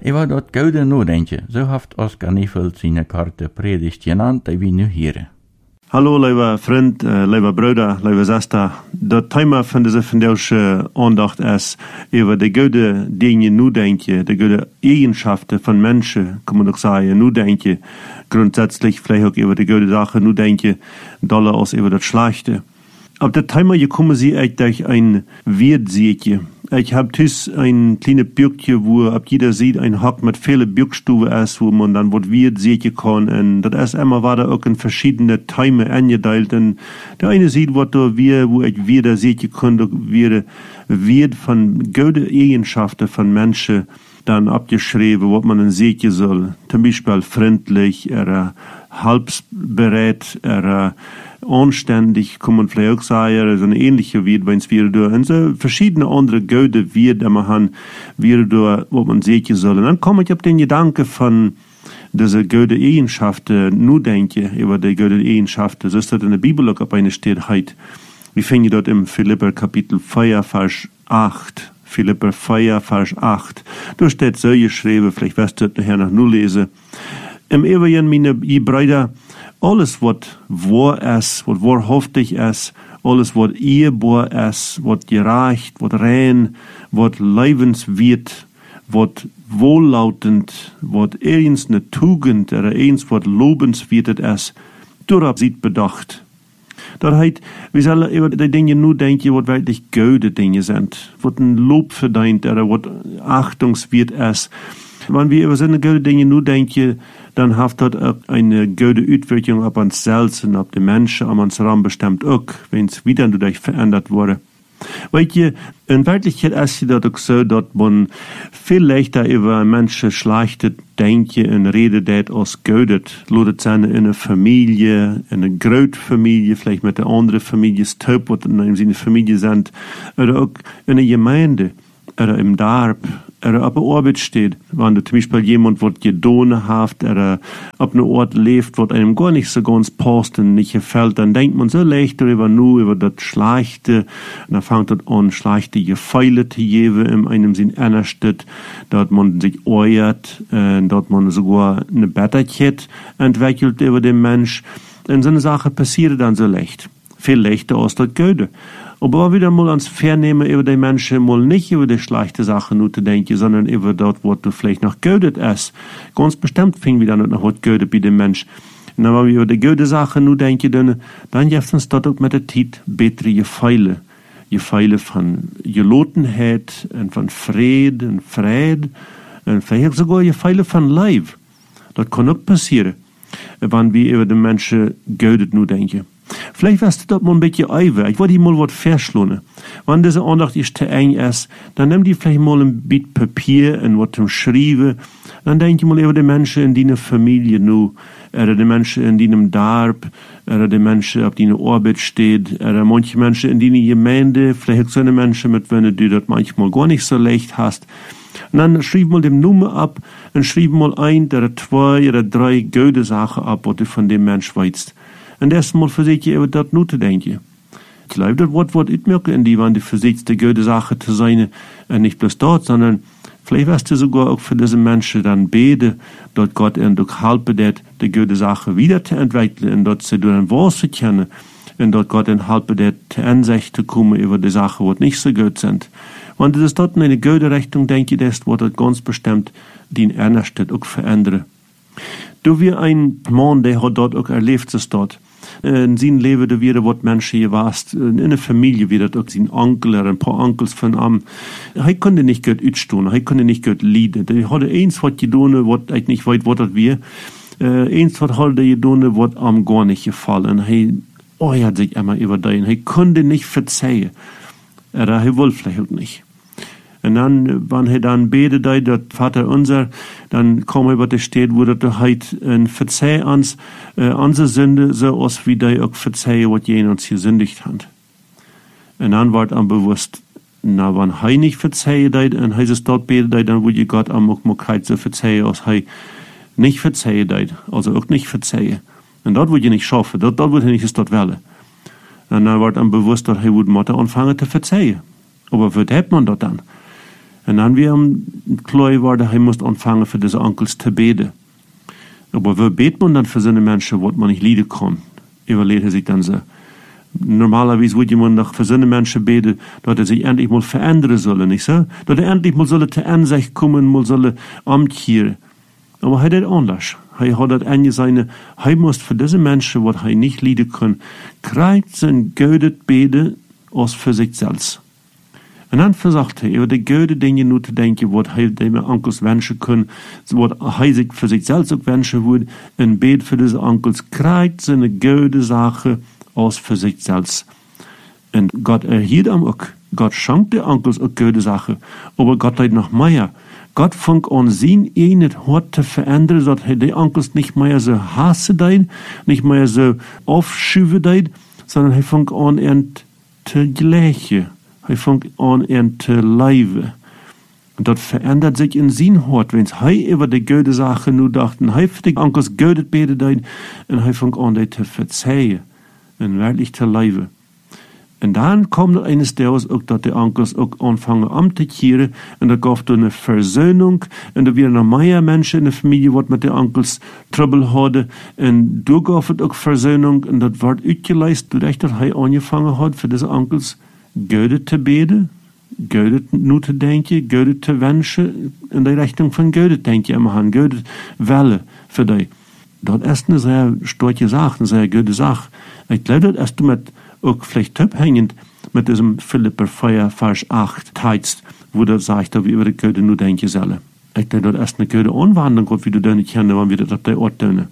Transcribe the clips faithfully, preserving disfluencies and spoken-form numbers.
Über dat Goude Nodenken, so haft Oskar Niefeld seine Karte Predigt genannt, die wir nu hören. Hallo, lieber Freund, äh, lieber Bruder, lieber Schwester. Das Thema von dieser vandaagse Andacht ist über die gute Dinge Nudenken, die gute Eigenschaften von Menschen, kann man doch sagen, Nudenken. Grundsätzlich vielleicht auch über die gute Sache Nudenken, doller als über das Schlechte. Auf das Thema gekommen sie ich durch ein Wirtseetje. Ich habe tis ein kleines Bürgchen, wo ab jeder sieht ein Hack mit vielen Bürgstuben ist, wo man dann was Wirtseetje kann. Und das ist immer war da auch in verschiedene Themen angeteilt. Und der eine sieht, was da wir, wo ich wieder seetje kann, wir wird von guten Eigenschaften von Menschen dann abgeschrieben, was man dann sehen soll. Zum Beispiel freundlich, er halbsbereit, er anständig, kann man vielleicht auch sagen, so eine ähnliche wird, wenn es wieder da, und so verschiedene andere gute wird, die man haben, wieder da, was man sehen soll. Und dann komme ich auf den Gedanke von diese gute Eigenschaften, nur denke über die gute Eigenschaften, so ist das in der Bibel auch auf eine steht heute. Wir finden dort im Philipper Kapitel vier, Vers acht. Philipper vier, Vers acht. Da steht so geschrieben, vielleicht wirst du das nachher noch nur lesen. Im Ewigen, meine Brüder, alles, was wahr ist, was wahrhaftig ist, alles, was ehrbar ist, was gerecht, was rein, was lebenswert, was wohllautend, was eins eine Tugend, oder eins, was lobenswert ist, darauf sieht bedacht. Dat heet, we zullen über die Dinge nur denken, was wirklich gute Dinge sind, was ein Lob verdient, oder was achtungswert ist. Wenn wir über so eine gute Dinge nur denken, dann hat das auch eine gute Auswirkung auf uns selbst und auf die Menschen, auf uns Raum bestimmt auch, wenn es wieder dadurch verändert wurde. Weißt du, in Wirklichkeit ist es auch so, dass man viel leichter über Menschen schlechte denken und reden als gödet. Lodet seine in einer Familie, in einer Großfamilie, vielleicht mit der anderen Familie, Stöp, was in seiner Familie sind, oder auch in einer Gemeinde, oder im Dorf, oder auf der Arbeit steht. Wenn du zum Beispiel jemand, der gedonen hat, oder auf einem Ort lebt, wo einem gar nicht so ganz passt und nicht gefällt, dann denkt man so leicht darüber nur, über das Schlechte, und dann fängt das an, schlechte Gefühle zu geben, in einem Sinn Innerstadt, dort man sich euert, äh, dort man sogar eine Bitterkeit entwickelt über den Mensch. Und so eine Sache passiert dann so leicht. Viel leichter als das Gute. Aber wieder mal ans Vernehmen über die Menschen, mal nicht über die schlechte Sachen nur zu denken, sondern über das, was du vielleicht noch gödet ist. Ganz bestimmt fing wieder noch was gödet bei dem Mensch. Und wenn wir über die gute Sachen nur denken, dann, dann gibt uns dort auch mit der Zeit bessere Gefühle. Gefühle von Gelotenheit, und von Frieden, und Fried, und vielleicht sogar Gefühle von Leib. Das kann auch passieren, wenn wir über die Menschen gödet nur denken. Vielleicht wirst du dort mal ein bisschen eiver. Ich wollte dir mal was verschlohnen. Wenn diese Andacht ist zu eng ist, dann nimm die vielleicht mal ein bisschen Papier und was zum Schreiben. Dann denk ich mal über die Menschen in deiner Familie nu, oder die Menschen in deinem Dorf, oder die Menschen, auf deiner Arbeit steht, oder manche Menschen in deiner Gemeinde, vielleicht so eine Menschen, mit denen du das manchmal gar nicht so leicht hast. Und dann schreib mal dem Nummer ab und schreib mal ein oder zwei oder drei gute Sachen ab, was du von dem Mensch weißt. Und erstmal versuch ich über das nur zu denken. Ich glaube, das Wort wird mitmerken, in die, wenn du versuchst, die gute Sache zu sein, und nicht bloß dort, sondern vielleicht wirst du sogar auch für diese Menschen dann beten, dort Gott ihnen durch helfen, die gute Sache wieder zu entwickeln, und dort sie dann wahr zu kennen, und dort Gott ihnen helfen, zur Ansicht zu kommen über die Sachen, die nicht so gut sind. Wenn du das dort in eine gute Richtung denkst, wird das ganz bestimmt den Ernst auch verändern. Du wie ein Mann, der hat dort auch erlebt, es dort. In seinem Leben, da wieder, was Menschen hier warst, in einer Familie wieder, auch sein Onkel oder ein paar Onkels von ihm. Er konnte nicht gut utstehen, er konnte nicht gut lieben. Er hatte eins, was getan, was ich nicht weiß, was das wir. Eins, was hat er getan, was ihm gar nicht gefallen. Er ärgert sich immer über den. Er konnte nicht verzeihen. Oder er wollte vielleicht auch nicht. Und dann, wenn er dann betet, der Vater unser, dann kommen wir, was da steht, wo das halt ein Verzeih ans, äh, unsere Sünde, so als wie der auch verzeihe, was jene uns gesündigt hat. Und dann wird am bewusst, na, wenn er nicht verzeihe, und er es dort betet, dann würde Gott am auch mal so verzeihen, als er nicht verzeihe, also auch nicht verzeihe. Und dort würde ich nicht schaffen, dort, dort würde er nicht es dort wählen. Und dann wird am bewusst, dass er würde Mutter anfangen zu verzeihen. Aber was hat man dort dann? En dan weer om klaar worden, hij moest anfangen voor deze onkels te beden. Aber wo betet man dann für so eine Menschen, was man nicht leiden kann? Überlegt er sich dann so. Normalerweise würde man noch für so eine Menschen beten, dass er sich endlich mal verändern soll, nicht so? Dass er endlich mal soll zur Ansicht kommen, mal soll umkehren. Aber er hat das anders. Er hat das eine seine, er muss für diese Menschen, was er nicht leiden kann, kriegt sein Gödet beten als für sich selbst. Und dann versagt er, über die Göde Dinge nur zu denken, was er dem Onkels wünschen kann, was er sich für sich selbst auch wünschen würde, und bet für diese Onkels, kriegt seine Göde Sache als für sich selbst. Und Gott erhielt ihm auch, Gott schenkt den Onkels auch Göde Sache, aber Gott hat noch mehr. Gott fängt an, sein eigenes Hort zu verändern, dass er die Onkels nicht mehr so hassen deit, nicht mehr so aufschieben deit, sondern er fängt an, ihn zu gleichen. Er fängt an, ihn zu leben. Und das verändert sich in sein Hort, wenn er über die gute Sache nur dachte, er für die Onkels Gödet betet, und er fängt an, die zu verzeihen und wirklich zu leben. Und dann kommt eines Tages auch, dass die Onkels auch anfangen umzukehren, und da gab es eine Versöhnung, und da waren noch mehr Menschen in der Familie, die mit den Onkels Trouble hatten, und da gab es auch Versöhnung, und das wird ausgeleistet, durch dass er angefangen hat, für diese Onkels Gödet te beden, Gödet nu te denken, Gödet te wensen, in die Richtung von Gödet denken immer han, Gödet welle für die. Das ist eine sehr starke Sache, eine sehr gute Sache. Ich glaube, das ist damit auch vielleicht abhängend mit diesem Philipper vier, Vers acht Text, wo das sagt, dass wir über die Göde nur denken sollen. Ich glaube, das ist eine gute Anwendung, Gott, wie du das nicht kennen, wenn wir das auf der Ort tun.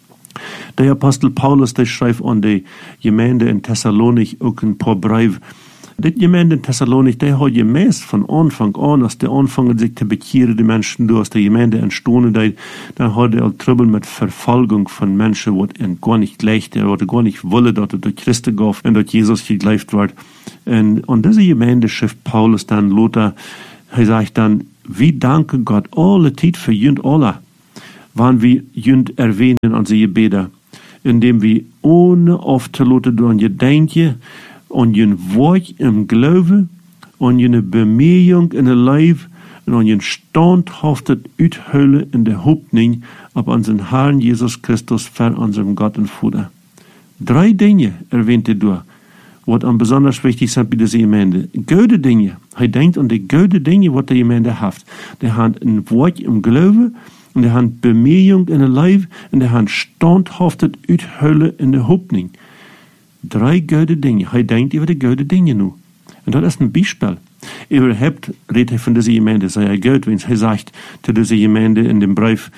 Der Apostel Paulus, der schreibt an die Gemeinde in Thessalonik auch ein paar Briefe. Die Gemeinde in Thessalonik, der hat gemäß von Anfang an, als der anfangen sich zu bekehren, die Menschen, die aus der Gemeinde entstanden sind, dann hat er auch Trouble mit Verfolgung von Menschen, die gar nicht gleich, die gar nicht wollen, dass er durch Christus gab und dass Jesus gegleift wird. Und an diese Gemeinde schrift Paulus dann, Lothar, er sagt dann, wir danken Gott alle Zeit für jünd alle, wann wir jünd erwähnen an sie Gebete, indem wir ohne aufzulassen durch ihr Denken, und je Wort im Glauben, und je Bemühung in der Leib, und je standhaftet Uthöhle in der Hoffnung auf unseren Herrn Jesus Christus, für unserem Gott und Vater. Drei Dinge erwähnte du, was am besonders wichtig sind bei dieser Gemeinde. Gute Dinge. Er denkt an die gute Dinge, was die Gemeinde hat. Der hat ein Wort im Glauben, und der hat Bemühung in der Leib, und der hat standhaftet Uthöhle in der Hoffnung. Drei gute Dinge. Er denkt über die gute Dinge nu. Und das ist ein Beispiel. Überhaupt redet er von dieser Gemeinde sehr gut, wenn er sagt, zu dieser Gemeinde in dem Brief,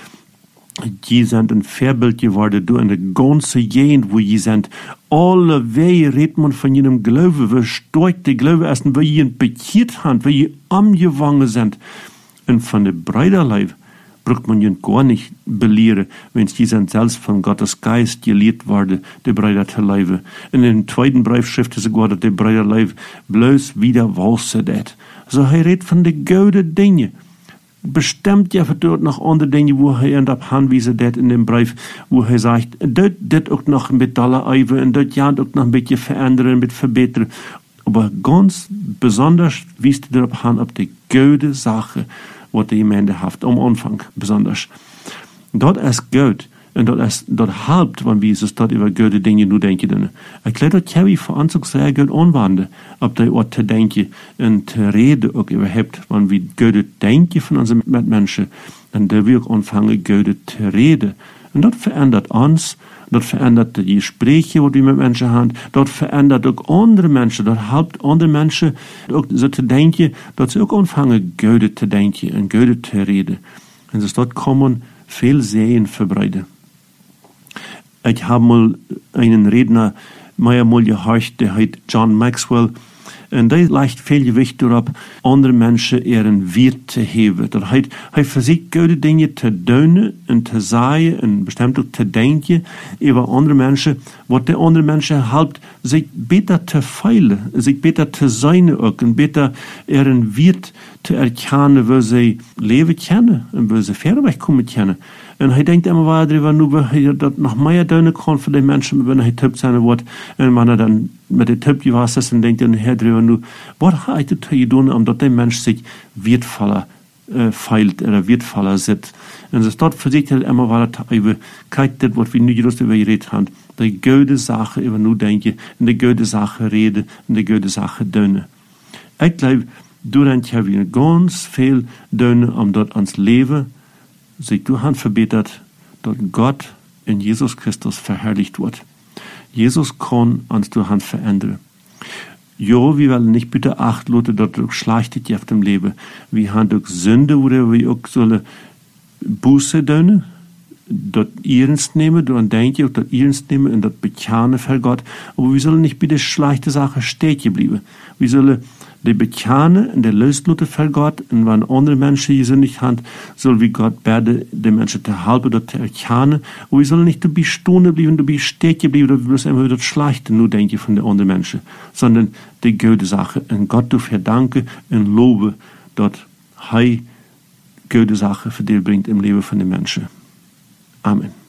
die sind ein Vorbild geworden, du in der ganzen Gegend, wo die sind. Alle Wege redet man von ihrem Glauben, wie stark der Glaube ist, und wie sie ihn bekehrt haben, wie sie umgewangen sind. Und von der Brüderleib braucht man ihn gar nicht belehren, wenn sie sind selbst von Gottes Geist gelehrt worden, die Brüder zu leben. In dem zweiten Brief schrift er sogar, dass die Brüderleib bloß wieder walset hat. So, er redet von den guten Dingen. Bestimmt ja dort noch andere Dinge, wo er in der Handwiese dat in dem Brief, wo er sagt, dort, dort auch noch mit Dollar Eiwe, und dort ja auch noch ein bisschen verändern, mit verbessern. Aber ganz besonders wies er darauf an, auf die gute Sache, was die Gemeinde hat, am Anfang besonders. Dort ist Gott, und dort ist, dort halbt, wenn wir es dort über gute Dinge nur denken. Ich glaube, das kann ich für uns auch sehr gut anwenden, auf die Ort zu denken und zu reden auch überhaupt, wenn wir gute denken von unseren Mitmenschen, dann dürfen wir auch anfangen, gute zu reden. Und das verändert uns, das verändert die Gespräche, die wir mit Menschen haben, das verändert auch andere Menschen, das hilft andere Menschen auch so zu denken, dass sie auch anfangen, Gute zu denken und Gute zu reden. Und so dort kommen viel Sehen verbreiten. Ich habe mal einen Redner, mal mal gehört, der heißt John Maxwell, und der legt viel Gewicht darauf, andere Menschen ihren Wert zu heben. Das heißt, er versucht, gute Dinge zu tun und zu sagen und bestimmt auch zu denken über andere Menschen, was die andere Menschen hilft, sich besser zu feilen, sich besser zu sein auch und besser ihren Wert zu erkennen, wo sie leben können und wo sie fairweg kommen können. Und er denkt immer weiter darüber, nur wie er das noch mehr tun kann für die Menschen, wenn er tippt seine Wort. Und wenn er dann mit dem Tipp gewasst ist, dann denkt er nachher darüber, aber nur, was hat er zu tun, omdat der Mensch sich wertvoller äh, feilt oder wertvoller sitzt. Und das dort versiegt er immer weiter über, kijk das, was wir nu just über geredet haben, die gute Sache über nur denken, und die gute Sache reden, und die gute Sache tun. Ich glaube, durant haben wir ganz viel tun, um dort ans Leben sich durch verbetert, dass Gott in Jesus Christus verherrlicht wird. Jesus kann uns durch verändern. Jo, wir wollen nicht bitte acht Leute dort schlechtet auf dem Leben. Wir haben durch Sünde, wo wir auch sollen Buße tun, dort ernst nehmen, dort denken, dort ernst nehmen und dort bekennen für Gott. Aber wir sollen nicht bitte schlechte Sachen stehen bleiben. Wir sollen die bekennen und der Lösleute für Gott, und wenn andere Menschen hier nicht haben, soll wie Gott berde, den Menschen zu helfen, dort zu erkennen. Und wir sollen nicht dabei stehen bleiben, dabei stehen bleiben, oder bloß immer das Schlechte nur denken von den anderen Menschen, sondern die gute Sache. Und Gott dafür danke und lobe, dort hei gute Sache für dich bringt im Leben von den Menschen. Amen.